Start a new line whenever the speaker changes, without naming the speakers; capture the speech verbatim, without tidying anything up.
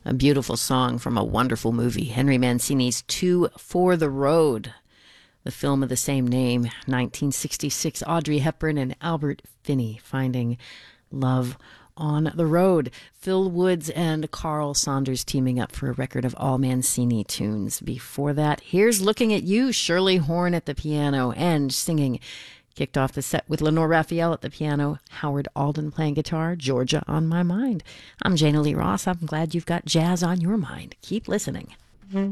A beautiful song from a wonderful movie, Henry Mancini's Two for the Road, the film of the same name, nineteen sixty-six. Audrey Hepburn and Albert Finney finding love on the road. Phil Woods and Carl Saunders teaming up for a record of all Mancini tunes. Before that, here's Looking at You, Shirley Horn at the piano and singing. Kicked off the set with Lenore Raphael at the piano, Howard Alden playing guitar, Georgia on My Mind. I'm Jana Lee Ross. I'm glad you've got jazz on your mind. Keep listening.